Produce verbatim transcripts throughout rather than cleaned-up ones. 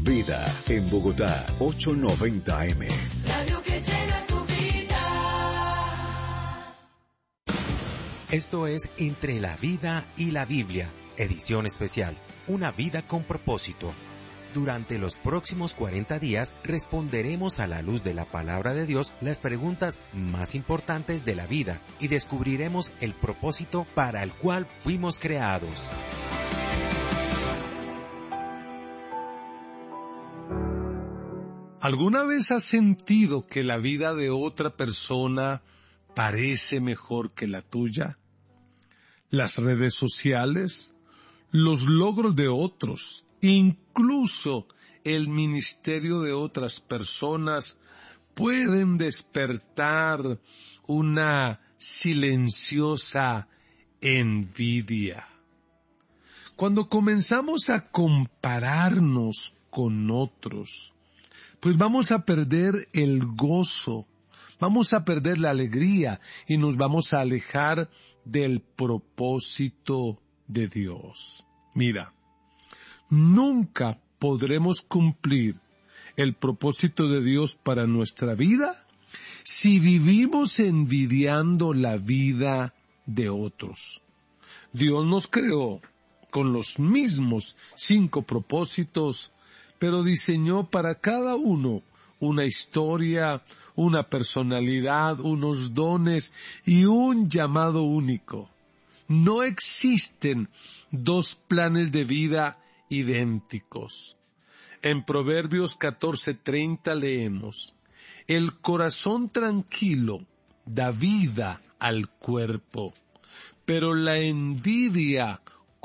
Vida en Bogotá, ochocientos noventa eme. Radio que llena tu vida. Esto es Entre la Vida y la Biblia, edición especial, una vida con propósito. Durante los próximos cuarenta días responderemos a la luz de la palabra de Dios las preguntas más importantes de la vida y descubriremos el propósito para el cual fuimos creados. ¿Alguna vez has sentido que la vida de otra persona parece mejor que la tuya? Las redes sociales, los logros de otros, incluso el ministerio de otras personas pueden despertar una silenciosa envidia. Cuando comenzamos a compararnos con otros, pues vamos a perder el gozo, vamos a perder la alegría y nos vamos a alejar del propósito de Dios. Mira, nunca podremos cumplir el propósito de Dios para nuestra vida si vivimos envidiando la vida de otros. Dios nos creó con los mismos cinco propósitos, pero diseñó para cada uno una historia, una personalidad, unos dones y un llamado único. No existen dos planes de vida idénticos. En Proverbios catorce treinta leemos: el corazón tranquilo da vida al cuerpo, pero la envidia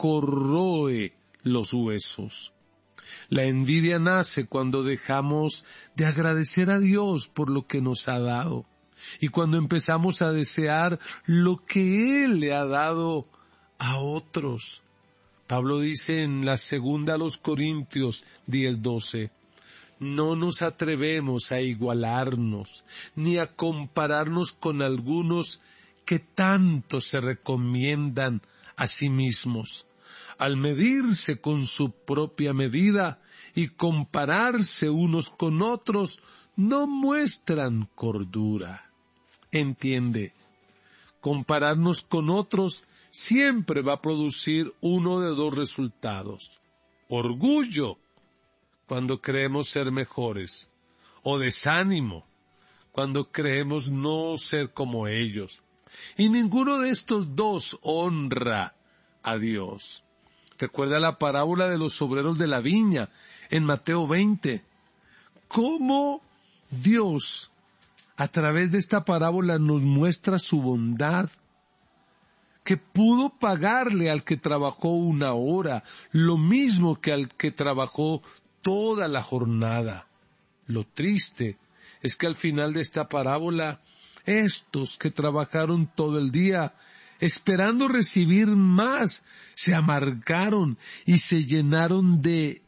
corroe los huesos. La envidia nace cuando dejamos de agradecer a Dios por lo que nos ha dado y cuando empezamos a desear lo que Él le ha dado a otros. Pablo dice en la segunda a los Corintios diez doce, no nos atrevemos a igualarnos ni a compararnos con algunos que tanto se recomiendan a sí mismos. Al medirse con su propia medida y compararse unos con otros, no muestran cordura. Entiende, compararnos con otros siempre va a producir uno de dos resultados: orgullo, cuando creemos ser mejores, o desánimo, cuando creemos no ser como ellos. Y ninguno de estos dos honra a Dios. Recuerda la parábola de los obreros de la viña en Mateo veinte. ¿Cómo Dios, a través de esta parábola, nos muestra su bondad? Que pudo pagarle al que trabajó una hora, lo mismo que al que trabajó toda la jornada. Lo triste es que al final de esta parábola, estos que trabajaron todo el día, esperando recibir más, se amargaron y se llenaron de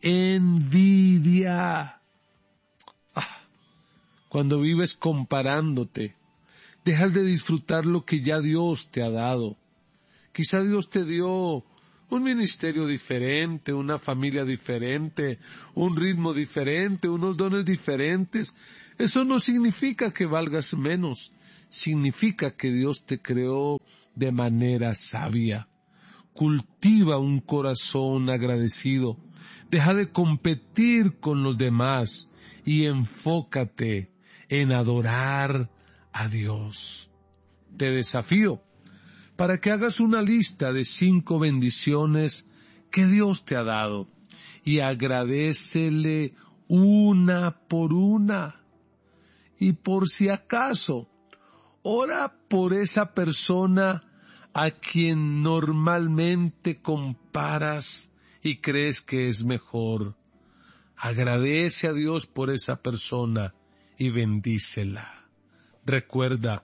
envidia. Ah, cuando vives comparándote, dejas de disfrutar lo que ya Dios te ha dado. Quizá Dios te dio un ministerio diferente, una familia diferente, un ritmo diferente, unos dones diferentes. Eso no significa que valgas menos. Significa que Dios te creó de manera sabia. Cultiva un corazón agradecido. Deja de competir con los demás y enfócate en adorar a Dios. Te desafío para que hagas una lista de cinco bendiciones que Dios te ha dado y agradécele una por una. Y por si acaso, ora por esa persona a quien normalmente comparas y crees que es mejor. Agradece a Dios por esa persona y bendícela. Recuerda,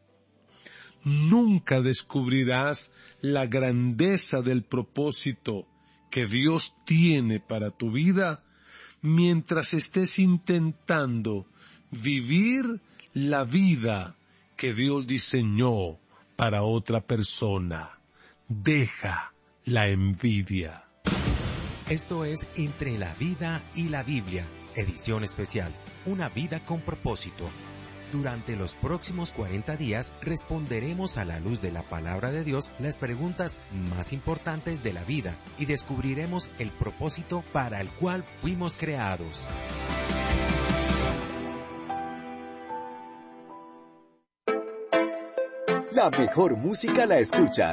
nunca descubrirás la grandeza del propósito que Dios tiene para tu vida mientras estés intentando vivir la vida que Dios diseñó para otra persona. Deja la envidia. Esto es Entre la Vida y la Biblia, edición especial, una vida con propósito. Durante los próximos cuarenta días responderemos a la luz de la palabra de Dios las preguntas más importantes de la vida y descubriremos el propósito para el cual fuimos creados. La mejor música la escuchas